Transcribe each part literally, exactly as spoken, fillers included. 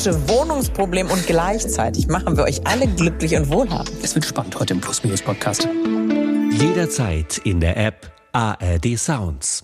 größte Wohnungsproblem und gleichzeitig machen wir euch alle glücklich und wohlhabend. Es wird spannend heute im Plus-Minus-Podcast. Jederzeit in der App A R D Sounds.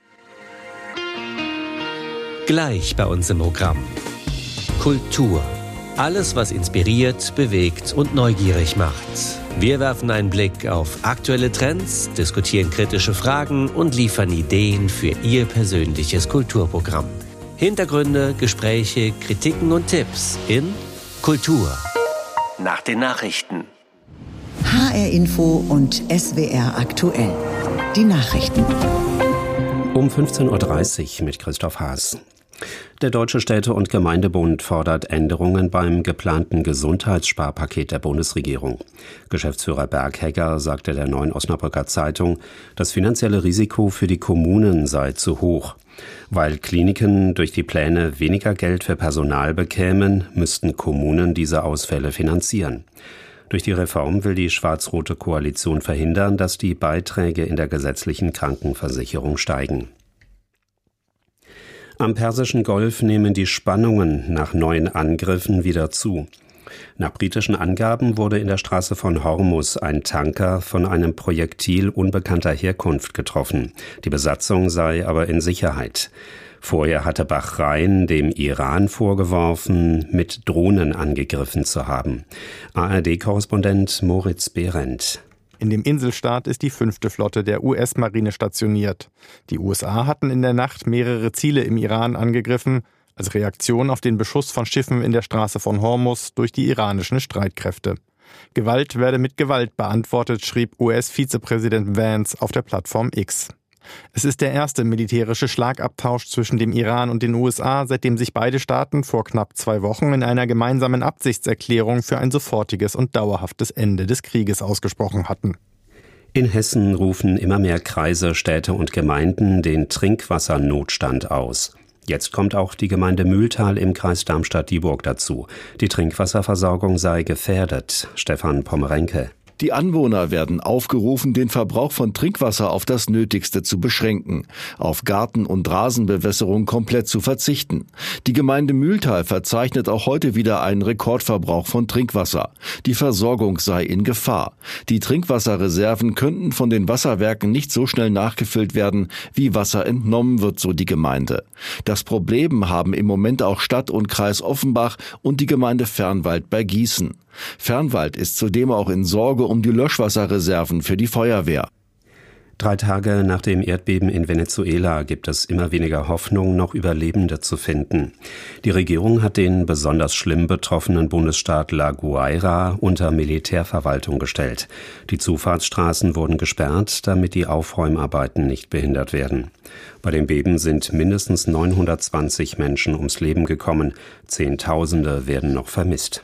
Gleich bei uns im Programm. Kultur. Alles, was inspiriert, bewegt und neugierig macht. Wir werfen einen Blick auf aktuelle Trends, diskutieren kritische Fragen und liefern Ideen für Ihr persönliches Kulturprogramm. Hintergründe, Gespräche, Kritiken und Tipps in Kultur. Nach den Nachrichten. H R Info und S W R aktuell. Die Nachrichten. Um fünfzehn Uhr dreißig mit Christoph Haas. Der Deutsche Städte- und Gemeindebund fordert Änderungen beim geplanten Gesundheitssparpaket der Bundesregierung. Geschäftsführer Berghegger sagte der Neuen Osnabrücker Zeitung, das finanzielle Risiko für die Kommunen sei zu hoch. Weil Kliniken durch die Pläne weniger Geld für Personal bekämen, müssten Kommunen diese Ausfälle finanzieren. Durch die Reform will die schwarz-rote Koalition verhindern, dass die Beiträge in der gesetzlichen Krankenversicherung steigen. Am Persischen Golf nehmen die Spannungen nach neuen Angriffen wieder zu. Nach britischen Angaben wurde in der Straße von Hormuz ein Tanker von einem Projektil unbekannter Herkunft getroffen. Die Besatzung sei aber in Sicherheit. Vorher hatte Bahrain dem Iran vorgeworfen, mit Drohnen angegriffen zu haben. A R D-Korrespondent Moritz Behrendt. In dem Inselstaat ist die fünfte Flotte der U S-Marine stationiert. Die U S A hatten in der Nacht mehrere Ziele im Iran angegriffen, als Reaktion auf den Beschuss von Schiffen in der Straße von Hormuz durch die iranischen Streitkräfte. Gewalt werde mit Gewalt beantwortet, schrieb U S-Vizepräsident Vance auf der Plattform X. Es ist der erste militärische Schlagabtausch zwischen dem Iran und den U S A, seitdem sich beide Staaten vor knapp zwei Wochen in einer gemeinsamen Absichtserklärung für ein sofortiges und dauerhaftes Ende des Krieges ausgesprochen hatten. In Hessen rufen immer mehr Kreise, Städte und Gemeinden den Trinkwassernotstand aus. Jetzt kommt auch die Gemeinde Mühltal im Kreis Darmstadt-Dieburg dazu. Die Trinkwasserversorgung sei gefährdet. Stefan Pommerenke. Die Anwohner werden aufgerufen, den Verbrauch von Trinkwasser auf das Nötigste zu beschränken, auf Garten- und Rasenbewässerung komplett zu verzichten. Die Gemeinde Mühltal verzeichnet auch heute wieder einen Rekordverbrauch von Trinkwasser. Die Versorgung sei in Gefahr. Die Trinkwasserreserven könnten von den Wasserwerken nicht so schnell nachgefüllt werden, wie Wasser entnommen wird, so die Gemeinde. Das Problem haben im Moment auch Stadt und Kreis Offenbach und die Gemeinde Fernwald bei Gießen. Fernwald ist zudem auch in Sorge um die Löschwasserreserven für die Feuerwehr. Drei Tage nach dem Erdbeben in Venezuela gibt es immer weniger Hoffnung, noch Überlebende zu finden. Die Regierung hat den besonders schlimm betroffenen Bundesstaat La Guaira unter Militärverwaltung gestellt. Die Zufahrtsstraßen wurden gesperrt, damit die Aufräumarbeiten nicht behindert werden. Bei dem Beben sind mindestens neunhundertzwanzig Menschen ums Leben gekommen. Zehntausende werden noch vermisst.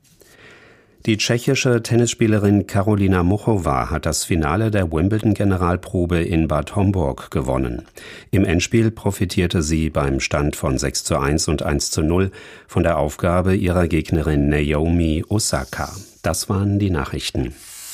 Die tschechische Tennisspielerin Karolina Muchova hat das Finale der Wimbledon-Generalprobe in Bad Homburg gewonnen. Im Endspiel profitierte sie beim Stand von sechs zu eins und eins zu null von der Aufgabe ihrer Gegnerin Naomi Osaka. Das waren die Nachrichten.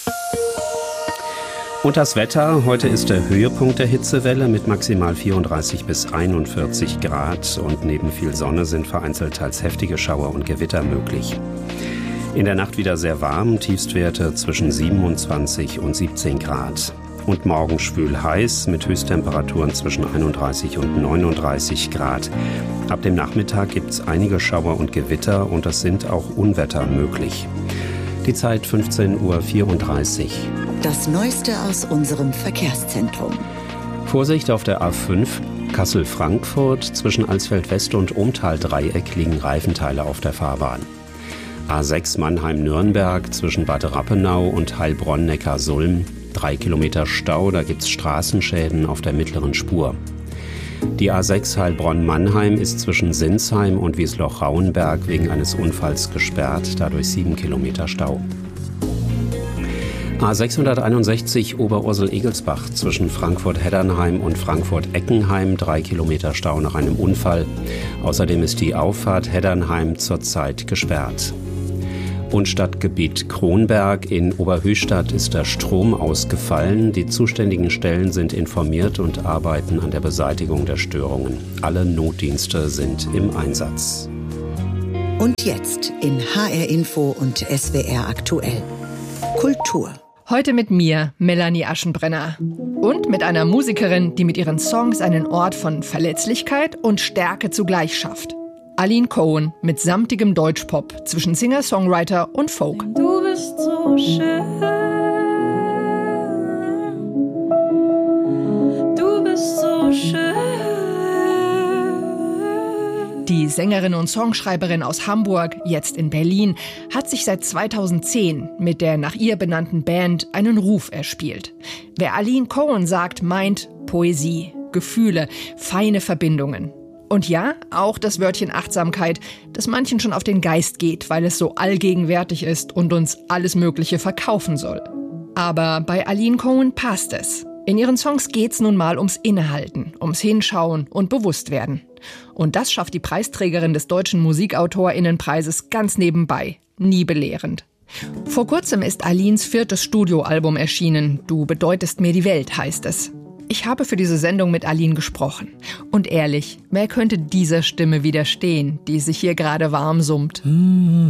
Und das Wetter. Heute ist der Höhepunkt der Hitzewelle mit maximal vierunddreißig bis einundvierzig Grad und neben viel Sonne sind vereinzelt teils heftige Schauer und Gewitter möglich. In der Nacht wieder sehr warm, Tiefstwerte zwischen siebenundzwanzig und siebzehn Grad. Und morgen schwül heiß mit Höchsttemperaturen zwischen einunddreißig und neununddreißig Grad. Ab dem Nachmittag gibt es einige Schauer und Gewitter und es sind auch Unwetter möglich. Die Zeit fünfzehn Uhr vierunddreißig. Das Neueste aus unserem Verkehrszentrum. Vorsicht auf der A fünf. Kassel-Frankfurt, zwischen Alsfeld-West und Ohmtal-Dreieck liegen Reifenteile auf der Fahrbahn. A sechs Mannheim-Nürnberg zwischen Bad Rappenau und Heilbronn-Neckarsulm. Drei Kilometer Stau, da gibt's Straßenschäden auf der mittleren Spur. Die A sechs Heilbronn-Mannheim ist zwischen Sinsheim und Wiesloch-Rauenberg wegen eines Unfalls gesperrt, dadurch sieben Kilometer Stau. A sechshunderteinundsechzig Oberursel-Egelsbach zwischen Frankfurt-Heddernheim und Frankfurt-Eckenheim, drei Kilometer Stau nach einem Unfall. Außerdem ist die Auffahrt Heddernheim zurzeit gesperrt. Und Stadtgebiet Kronberg in Oberhöchstadt ist der Strom ausgefallen. Die zuständigen Stellen sind informiert und arbeiten an der Beseitigung der Störungen. Alle Notdienste sind im Einsatz. Und jetzt in H R Info und S W R aktuell. Kultur. Heute mit mir, Melanie Aschenbrenner. Und mit einer Musikerin, die mit ihren Songs einen Ort von Verletzlichkeit und Stärke zugleich schafft. Aline Cohen mit samtigem Deutschpop zwischen Singer-Songwriter und Folk. Du bist so schön. Du bist so schön. Die Sängerin und Songschreiberin aus Hamburg, jetzt in Berlin, hat sich seit zweitausendzehn mit der nach ihr benannten Band einen Ruf erspielt. Wer Aline Cohen sagt, meint Poesie, Gefühle, feine Verbindungen. Und ja, auch das Wörtchen Achtsamkeit, das manchen schon auf den Geist geht, weil es so allgegenwärtig ist und uns alles Mögliche verkaufen soll. Aber bei Aline Cohen passt es. In ihren Songs geht's nun mal ums Innehalten, ums Hinschauen und Bewusstwerden. Und das schafft die Preisträgerin des Deutschen MusikautorInnenpreises ganz nebenbei, nie belehrend. Vor kurzem ist Alines viertes Studioalbum erschienen. Du bedeutest mir die Welt, heißt es. Ich habe für diese Sendung mit Aline gesprochen. Und ehrlich, wer könnte dieser Stimme widerstehen, die sich hier gerade warm summt?